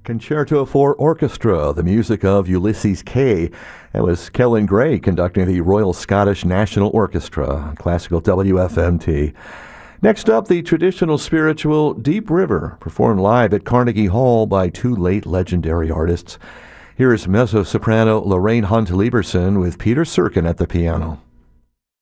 Concerto for Orchestra, the music of Ulysses Kay. That was Kellen Gray conducting the Royal Scottish National Orchestra on Classical WFMT. Next up, the traditional spiritual Deep River, performed live at Carnegie Hall by two late legendary artists. Here is mezzo-soprano Lorraine Hunt Lieberson with Peter Serkin at the piano.